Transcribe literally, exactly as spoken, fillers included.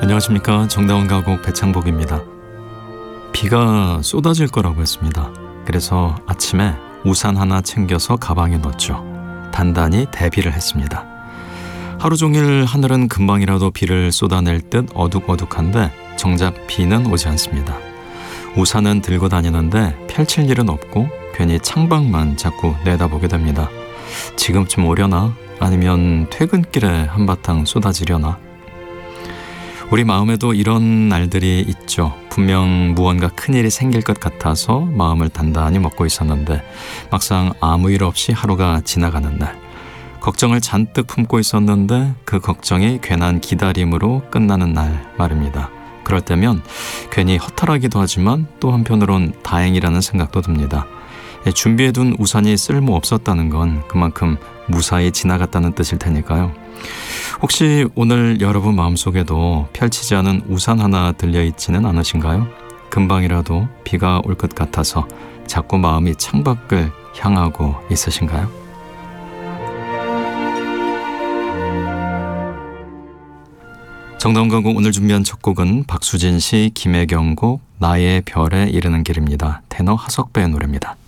안녕하십니까. 정다운 가곡 배창복입니다. 비가 쏟아질 거라고 했습니다. 그래서 아침에 우산 하나 챙겨서 가방에 넣었죠. 단단히 대비를 했습니다. 하루 종일 하늘은 금방이라도 비를 쏟아낼 듯 어둑어둑한데 정작 비는 오지 않습니다. 우산은 들고 다니는데 펼칠 일은 없고 괜히 창밖만 자꾸 내다보게 됩니다. 지금쯤 오려나? 아니면 퇴근길에 한바탕 쏟아지려나? 우리 마음에도 이런 날들이 있죠. 분명 무언가 큰일이 생길 것 같아서 마음을 단단히 먹고 있었는데 막상 아무 일 없이 하루가 지나가는 날, 걱정을 잔뜩 품고 있었는데 그 걱정이 괜한 기다림으로 끝나는 날 말입니다. 그럴 때면 괜히 허탈하기도 하지만 또 한편으론 다행이라는 생각도 듭니다. 준비해둔 우산이 쓸모없었다는 건 그만큼 무사히 지나갔다는 뜻일 테니까요. 혹시 오늘 여러분 마음속에도 펼치지 않은 우산 하나 들려있지는 않으신가요? 금방이라도 비가 올 것 같아서 자꾸 마음이 창밖을 향하고 있으신가요? 정다운 가곡 오늘 준비한 첫 곡은 박수진 씨, 김혜경 곡 나의 별에 이르는 길입니다. 테너 하석배의 노래입니다.